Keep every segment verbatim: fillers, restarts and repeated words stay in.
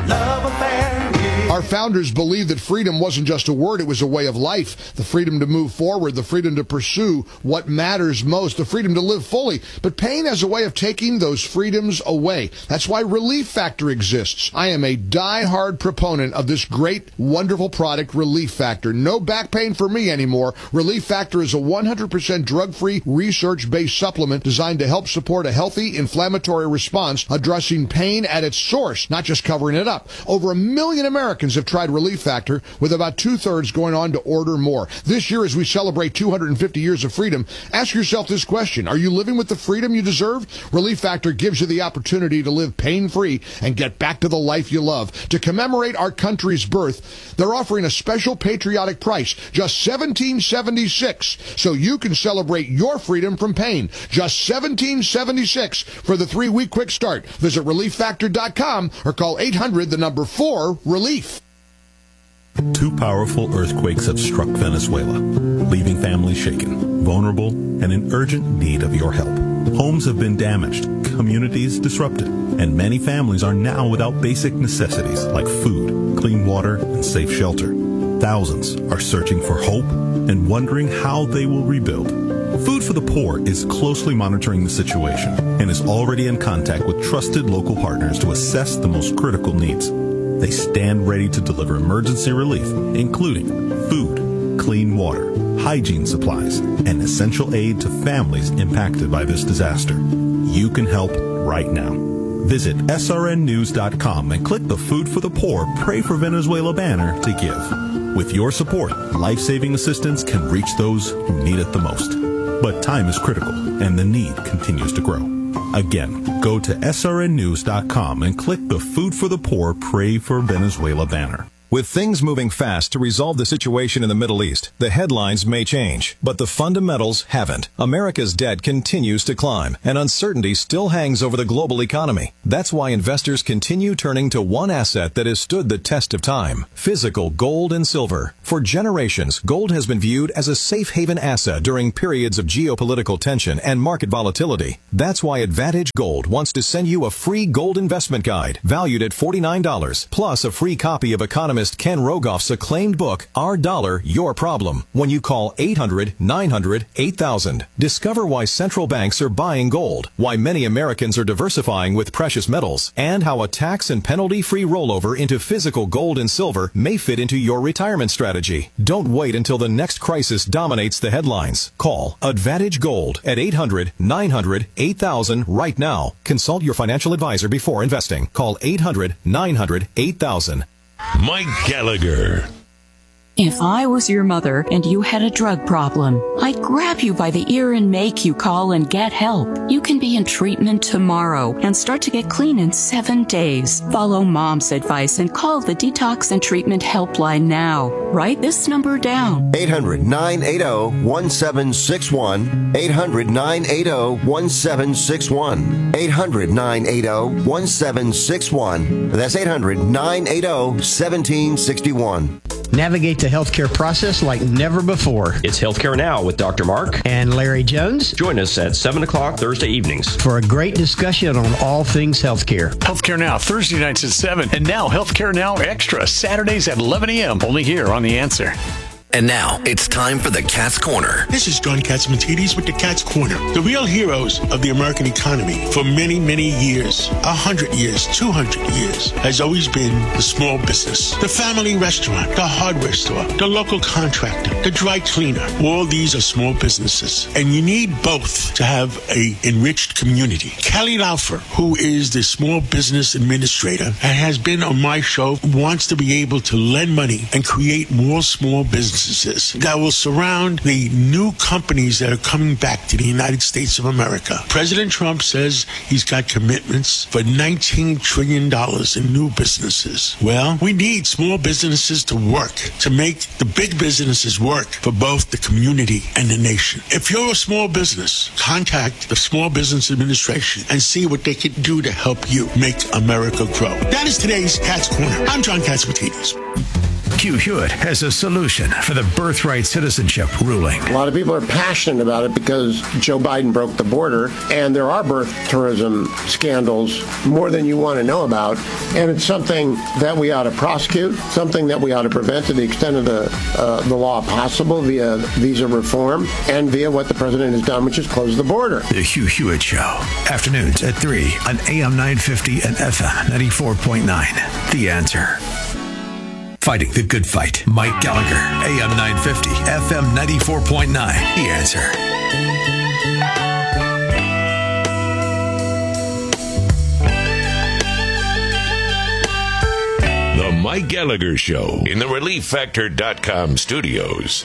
love affair. Yeah. Our founders believed that freedom wasn't just a word, it was a way of life. The freedom to move forward, the freedom to pursue what matters most, the freedom to live fully. But pain has a way of taking those freedoms away. That's why Relief Factor exists. I am a die-hard proponent of this great, wonderful product, Relief Factor. No back pain for me anymore. Relief Factor is a one hundred percent drug-free, research-based supplement designed to help support a healthy inflammatory response, addressing pain at its source, not just covering it up. Over a million Americans have tried Relief Factor, with about two-thirds going on to order more. This year, as we celebrate two hundred fifty years of freedom, ask yourself this question. Are you living with the freedom you deserve? Relief Factor gives you the opportunity to live pain-free and get back to the life you love. To commemorate our country's birth, they're offering a special patriotic price, just seventeen seventy-six, so you can celebrate your freedom from pain. Just seventeen seventy-six for the three-week quick start. Visit relief factor dot com or call eight hundred, the number four, relief. Two powerful earthquakes have struck Venezuela, leaving families shaken, vulnerable, and in urgent need of your help. Homes have been damaged, communities disrupted, and many families are now without basic necessities like food, clean water, and safe shelter. Thousands are searching for hope and wondering how they will rebuild. Food for the Poor is closely monitoring the situation and is already in contact with trusted local partners to assess the most critical needs. They stand ready to deliver emergency relief, including food, clean water, hygiene supplies, and essential aid to families impacted by this disaster. You can help right now. Visit S R N news dot com and click the Food for the Poor Pray for Venezuela banner to give. With your support, life-saving assistance can reach those who need it the most. But time is critical, and the need continues to grow. Again, go to S R N news dot com and click the Food for the Poor Pray for Venezuela banner. With things moving fast to resolve the situation in the Middle East, the headlines may change, but the fundamentals haven't. America's debt continues to climb, and uncertainty still hangs over the global economy. That's why investors continue turning to one asset that has stood the test of time: physical gold and silver. For generations, gold has been viewed as a safe haven asset during periods of geopolitical tension and market volatility. That's why Advantage Gold wants to send you a free gold investment guide valued at forty-nine dollars, plus a free copy of economist Ken Rogoff's acclaimed book, Our Dollar, Your Problem, when you call eight hundred, nine hundred, eight thousand. Discover why central banks are buying gold, why many Americans are diversifying with precious metals, and how a tax and penalty-free rollover into physical gold and silver may fit into your retirement strategy. Don't wait until the next crisis dominates the headlines. Call Advantage Gold at eight hundred, nine hundred, eight thousand right now. Consult your financial advisor before investing. Call eight hundred, nine hundred, eight thousand. Mike Gallagher. If I was your mother and you had a drug problem, I'd grab you by the ear and make you call and get help. You can be in treatment tomorrow and start to get clean in seven days. Follow Mom's advice and call the Detox and Treatment Helpline now. Write this number down. eight hundred, nine eight zero, one seven six one. eight hundred, nine eight zero, one seven six one. eight hundred, nine eight zero, one seven six one. That's eight hundred, nine eight zero, one seven six one. Navigate the healthcare process like never before. It's Healthcare Now with Doctor Mark and Larry Jones. Join us at seven o'clock Thursday evenings for a great discussion on all things healthcare. Healthcare Now, Thursday nights at seven. And now Healthcare Now Extra, Saturdays at eleven a.m. Only here on The Answer. And now, it's time for the Cat's Corner. This is John Catsimatidis with the Cat's Corner. The real heroes of the American economy for many, many years, a hundred years, two hundred years, has always been the small business. The family restaurant, the hardware store, the local contractor, the dry cleaner. All these are small businesses. And you need both to have a enriched community. Kelly Laufer, who is the small business administrator and has been on my show, wants to be able to lend money and create more small businesses that will surround the new companies that are coming back to the United States of America. President Trump says he's got commitments for nineteen trillion dollars in new businesses. Well, we need small businesses to work, to make the big businesses work for both the community and the nation. If you're a small business, contact the Small Business Administration and see what they can do to help you make America grow. That is today's Cat's Corner. I'm John Catsimatidis. Q Hewitt has a solution for for the birthright citizenship ruling. A lot of people are passionate about it because Joe Biden broke the border, and there are birth tourism scandals more than you want to know about, and it's something that we ought to prosecute, something that we ought to prevent to the extent of the, uh, the law possible via visa reform and via what the president has done, which is close the border. The Hugh Hewitt Show, afternoons at three on A M nine fifty and F M ninety-four point nine. The Answer. Fighting the good fight. Mike Gallagher, A M nine fifty, F M ninety-four point nine. The Answer. The Mike Gallagher Show in the relief factor dot com studios.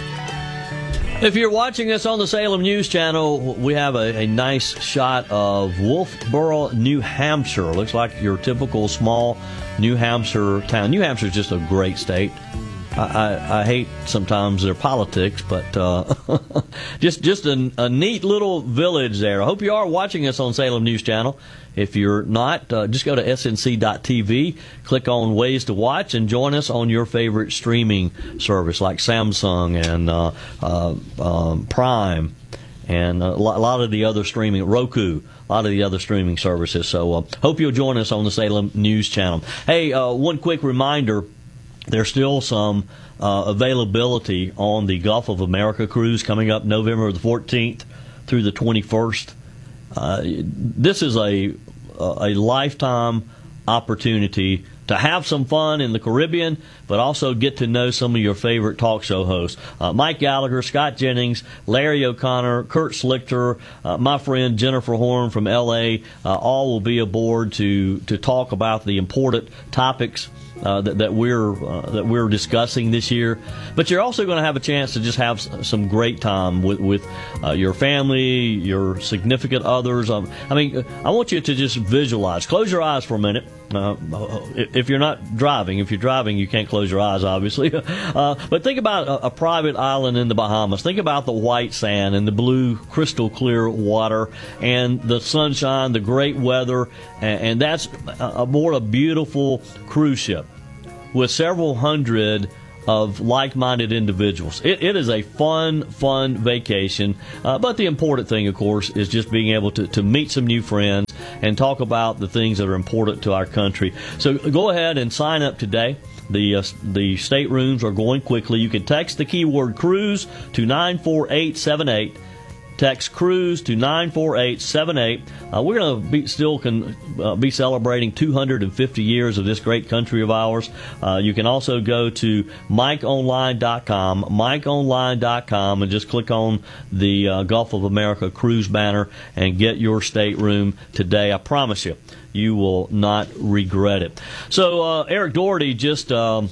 If you're watching us on the Salem News Channel, we have a, a nice shot of Wolfboro, New Hampshire. Looks like your typical small New Hampshire town. New Hampshire is just a great state. I, I, I hate sometimes their politics, but uh, just just a, a neat little village there. I hope you are watching us on Salem News Channel. If you're not, uh, just go to S N C dot T V, click on Ways to Watch, and join us on your favorite streaming service like Samsung and uh, uh, um, Prime and a lot of the other streaming, Roku, a lot of the other streaming services. So uh, hope you'll join us on the Salem News Channel. Hey, uh, one quick reminder. There's still some uh, availability on the Gulf of America cruise coming up November the fourteenth through the twenty-first. Uh, this is a a lifetime opportunity to have some fun in the Caribbean, but also get to know some of your favorite talk show hosts. Uh, Mike Gallagher, Scott Jennings, Larry O'Connor, Kurt Slichter, uh, my friend Jennifer Horn from L A, uh, all will be aboard to, to talk about the important topics Uh, that, that we're uh, that we're discussing this year. But you're also going to have a chance to just have some great time with with uh, your family, your significant others. Um, I mean, I want you to just visualize. Close your eyes for a minute. Uh, if you're not driving, if you're driving, you can't close your eyes, obviously. Uh, but think about a, a private island in the Bahamas. Think about the white sand and the blue, crystal clear water and the sunshine, the great weather, and, and that's aboard a beautiful cruise ship with several hundred of like-minded individuals. It, it is a fun, fun vacation. Uh, but the important thing, of course, is just being able to, to meet some new friends and talk about the things that are important to our country. So go ahead and sign up today. The uh, the staterooms are going quickly. You can text the keyword cruise to nine four eight seven eight. Text cruise to nine four eight seven eight. Uh, we're going to be, still can, uh, be celebrating two hundred fifty years of this great country of ours. Uh, you can also go to mike online dot com, mike online dot com, and just click on the uh, Gulf of America cruise banner and get your stateroom today. I promise you, you will not regret it. So uh, Eric Doherty just um,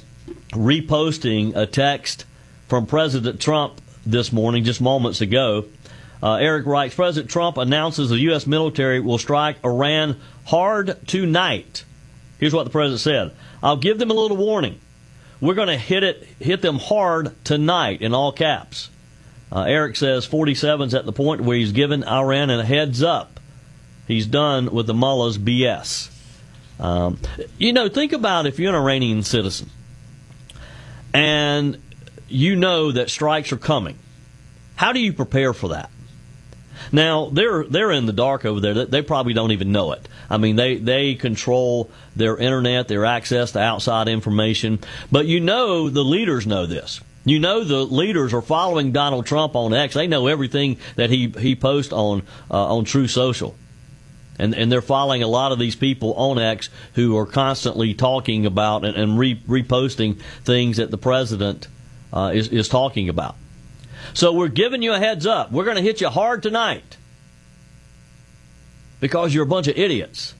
reposting a text from President Trump this morning, just moments ago. Uh, Eric writes, President Trump announces the U S military will strike Iran hard tonight. Here's what the president said. I'll give them a little warning. We're going to hit it, hit them hard tonight, in all caps. Uh, Eric says forty-seven's at the point where he's given Iran a heads up. He's done with the mullah's B S. Um, you know, think about if you're an Iranian citizen and you know that strikes are coming. How do you prepare for that? Now, they're they're in the dark over there. They probably don't even know it. I mean, they, they control their internet, their access to outside information. But you know the leaders know this. You know the leaders are following Donald Trump on X. They know everything that he, he posts on uh, on True Social. And and they're following a lot of these people on X who are constantly talking about and, and re, reposting things that the president uh, is, is talking about. So we're giving you a heads up. We're going to hit you hard tonight because you're a bunch of idiots.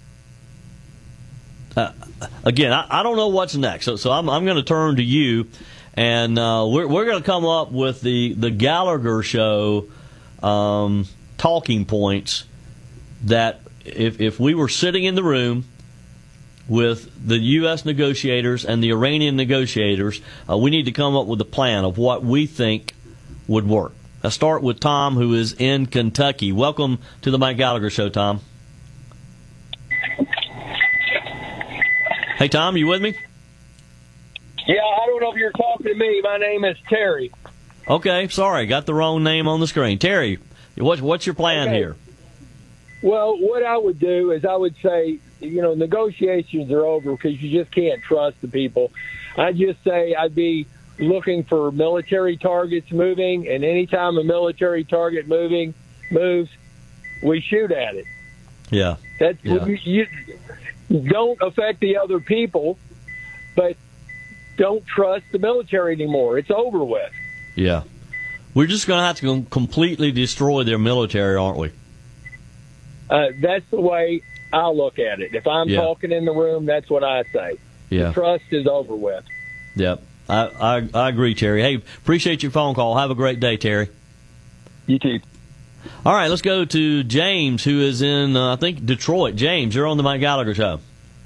Uh, again, I, I don't know what's next, so, so I'm, I'm going to turn to you, and uh, we're, we're going to come up with the, the Gallagher Show um, talking points that if, if we were sitting in the room with the U S negotiators and the Iranian negotiators, uh, we need to come up with a plan of what we think would work. Let's start with Tom, who is in Kentucky. Welcome to the Mike Gallagher Show, Tom. Hey, Tom, you with me? Yeah, I don't know if you're talking to me. My name is Terry. Okay, sorry, got the wrong name on the screen. Terry, what, what's your plan Okay. here? Well, what I would do is I would say, you know, negotiations are over because you just can't trust the people. I'd just say I'd be looking for military targets moving, and anytime a military target moving moves, we shoot at it. Yeah. That's Yeah. you, you don't affect the other people, but don't trust the military anymore. It's over with. Yeah. We're just going to have to completely destroy their military, aren't we? Uh, that's the way I look at it. If I'm Yeah. talking in the room, that's what I say. Yeah. The trust is over with. Yep. I, I, I agree, Terry. Hey, appreciate your phone call. Have a great day, Terry. You too. All right, let's go to James, who is in, uh, I think, Detroit. James, you're on the Mike Gallagher Show.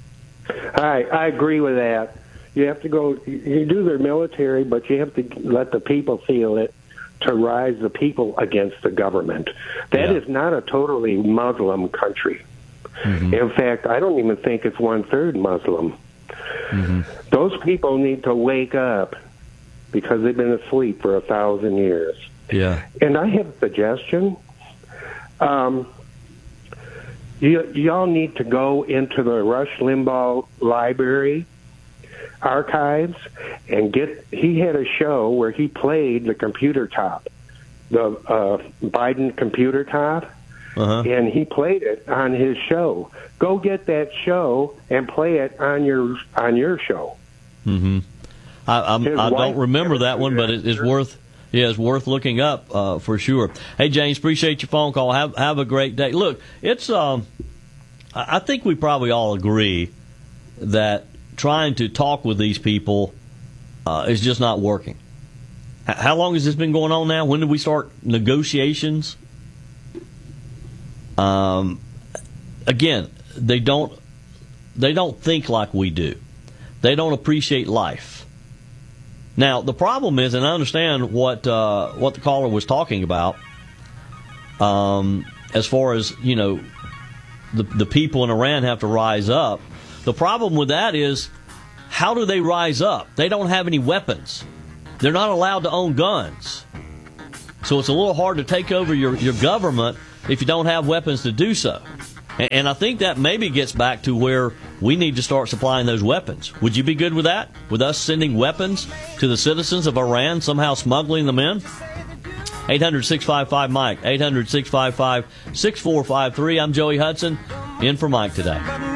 I I agree with that. You have to go. You do their military, but you have to let the people feel it to rise the people against the government. That Yeah. is not a totally Muslim country. Mm-hmm. In fact, I don't even think it's one third Muslim. Mm-hmm. Those people need to wake up because they've been asleep for a thousand years. Yeah. And I have a suggestion. Um, you, y'all need to go into the Rush Limbaugh Library archives and get. He had a show where he played the computer top, the uh, Biden computer top, uh-huh. and he played it on his show. Go get that show and play it on your on your show. Mm-hmm. I, I'm, His I wife don't remember that one, but it, it's worth yeah, it's worth looking up uh, for sure. Hey, James, appreciate your phone call. Have have a great day. Look, it's um, I I think we probably all agree that trying to talk with these people uh, is just not working. H- how long has this been going on now? When did we start negotiations? Um, again, they don't they don't think like we do. They don't appreciate life. Now, the problem is, and I understand what uh, what the caller was talking about, um, as far as, you know, the the people in Iran have to rise up. The problem with that is, how do they rise up? They don't have any weapons. They're not allowed to own guns. So it's a little hard to take over your, your government if you don't have weapons to do so. And, and I think that maybe gets back to where we need to start supplying those weapons. Would you be good with that? With us sending weapons to the citizens of Iran, somehow smuggling them in? eight hundred, six five five, Mike. eight hundred, six five five, six four five three. I'm Joey Hudson, in for Mike today.